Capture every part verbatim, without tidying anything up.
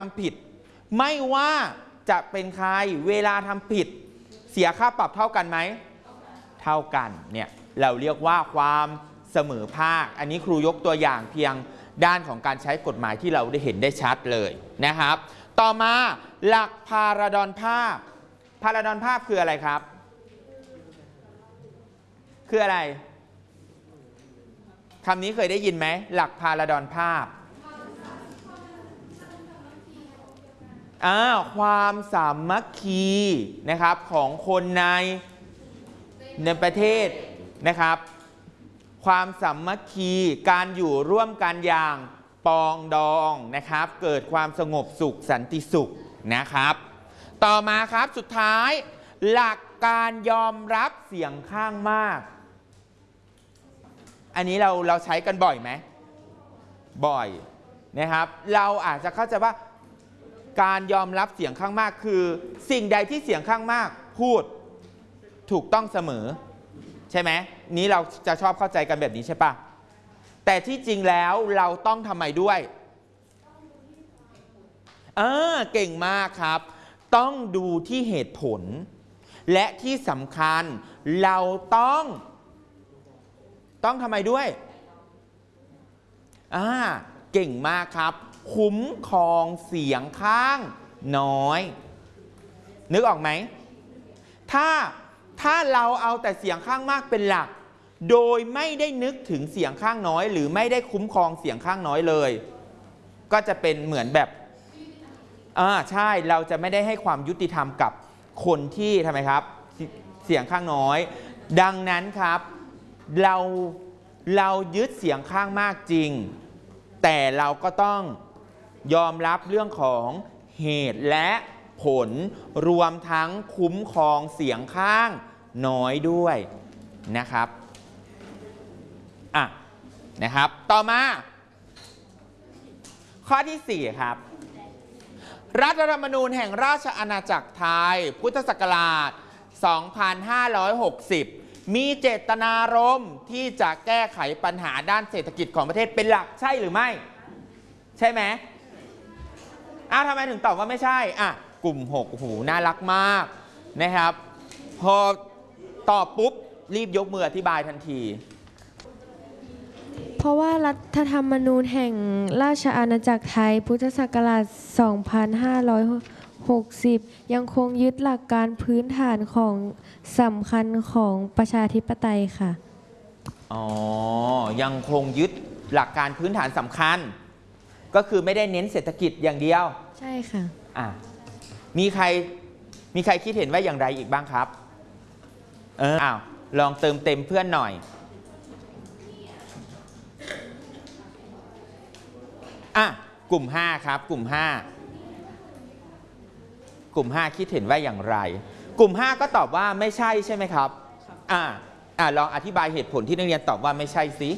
ทำผิดไม่ว่าจะเป็นใครเวลาทำผิดเสียค่าปรับเท่ากันไหมเท่ากันเนี่ยเราเรียกว่าความเสมอภาคอันนี้ครูยกตัวอย่างเพียงด้านของการใช้กฎหมายที่เราได้เห็นได้ชัดเลยนะครับต่อมาหลักพาราดอนภาพพาราดอนภาพคืออะไรครับคืออะไรคำนี้เคยได้ยินไหมหลักพาราดอนภาพอ่าความสามัคคีนะครับของคนในในประเทศนะครับความสามัคคีการอยู่ร่วมกันอย่างปองดองนะครับเกิดความสงบสุขสันติสุขนะครับต่อมาครับสุดท้ายหลักการยอมรับเสียงข้างมากอันนี้เราเราใช้กันบ่อยไหมบ่อยนะครับเราอาจจะเข้าใจว่าการยอมรับเสียงข้างมากคือสิ่งใดที่เสียงข้างมากพูดถูกต้องเสมอใช่ไหมนี้เราจะชอบเข้าใจกันแบบนี้ใช่ปะแต่ที่จริงแล้วเราต้องทำไมด้วยเออเก่งมากครับต้องดูที่เหตุผลและที่สำคัญเราต้องต้องทำไมด้วยอ่าเก่งมากครับคุ้มครองเสียงข้างน้อยนึกออกไหมถ้าถ้าเราเอาแต่เสียงข้างมากเป็นหลักโดยไม่ได้นึกถึงเสียงข้างน้อยหรือไม่ได้คุ้มครองเสียงข้างน้อยเลยก็จะเป็นเหมือนแบบอ่าใช่เราจะไม่ได้ให้ความยุติธรรมกับคนที่ทำไมครับเสียงข้างน้อยดังนั้นครับเราเรายึดเสียงข้างมากจริงแต่เราก็ต้องยอมรับเรื่องของเหตุและผลรวมทั้งคุ้มครองเสียงข้างน้อยด้วยนะครับอ่ะนะครับต่อมาข้อที่สี่ครับรัฐธรรมนูญแห่งราชอาณาจักรไทยพุทธศักราชสองพันห้าร้อยหกสิบมีเจตนารมณ์ที่จะแก้ไขปัญหาด้านเศรษฐกิจของประเทศเป็นหลักใช่หรือไม่ใช่ไหมอ้าวทำไมถึงตอบว่าไม่ใช่อ่ะกลุ่มหกโอ้โหน่ารักมากนะครับพอตอบปุ๊บรีบยกมืออธิบายทันทีเพราะว่ารัฐธรรมนูญแห่งราชอาณาจักรไทยพุทธศักราชสองพันห้าร้อยหกสิบยังคงยึดหลักการพื้นฐานของสำคัญของประชาธิปไตยค่ะอ๋อยังคงยึดหลักการพื้นฐานสำคัญก็คือไม่ได้เน้นเศรษฐกิจอย่างเดียวใช่ค่ะอ่ะมีใครมีใครคิดเห็นว่าอย่างไรอีกบ้างครับเอออ้าวลองเติมเต็มเพื่อนหน่อยอ่ะกลุ่มห้าครับกลุ่มห้ากลุ่มห้าคิดเห็นว่าอย่างไรกลุ่มห้าก็ตอบว่าไม่ใช่ใช่ไหมครับอ่าอ่าลองอธิบายเหตุผลที่นักเรียนตอบว่าไม่ใช่สิ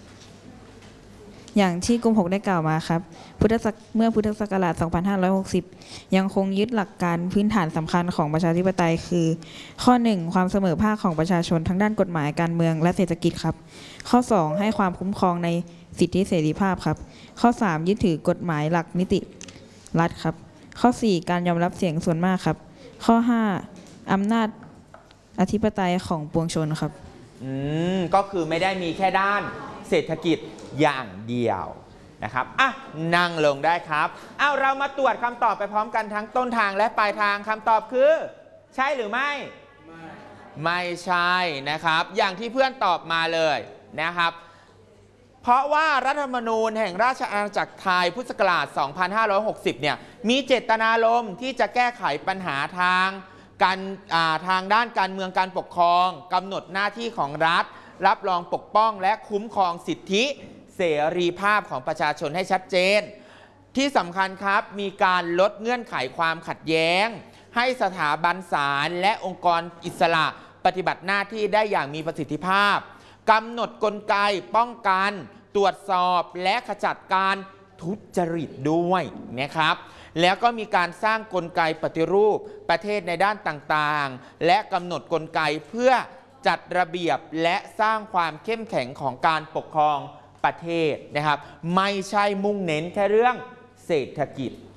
อย่างที่กลุ่มหกได้กล่าวมาครับพุทธศักเมื่อพุทธศักราชสองพันห้าร้อยหกสิบยังคงยึดหลักการพื้นฐานสำคัญของประชาธิปไตยคือข้อหนึ่งความเสมอภาคของประชาชนทั้งด้านกฎหมายการเมืองและเศรษฐกิจครับข้อสองให้ความคุ้มครองในสิทธิเสรีภาพครับข้อสามยึดถือกฎหมายหลักนิติรัฐครับข้อสี่การยอมรับเสียงส่วนมากครับข้อห้าอำนาจอธิปไตยของปวงชนครับอืมก็คือไม่ได้มีแค่ด้านเศรษฐกิจอย่างเดียวนะครับอ่ะนั่งลงได้ครับอ้าวเรามาตรวจคำตอบไปพร้อมกันทั้งต้นทางและปลายทางคำตอบคือใช่หรือไม่ไม่ไม่ใช่นะครับอย่างที่เพื่อนตอบมาเลยนะครับเพราะว่ารัฐธรรมนูญแห่งราชอาณาจักรไทยพุทธศักราชสองพันห้าร้อยหกสิบเนี่ยมีเจตนารมณ์ที่จะแก้ไขปัญหาทางการทางด้านการเมืองการปกครองกำหนดหน้าที่ของรัฐรับรองปกป้องและคุ้มครองสิทธิเสรีภาพของประชาชนให้ชัดเจนที่สำคัญครับมีการลดเงื่อนไขความขัดแย้งให้สถาบันศาลและองค์กรอิสระปฏิบัติหน้าที่ได้อย่างมีประสิทธิภาพกำหนดกลไกป้องกันตรวจสอบและขจัดการทุจริตด้วยนะครับแล้วก็มีการสร้างกลไกปฏิรูปประเทศในด้านต่างๆและกำหนดกลไกเพื่อจัดระเบียบและสร้างความเข้มแข็งของการปกครองประเทศนะครับไม่ใช่มุ่งเน้นแค่เรื่องเศรษฐกิจ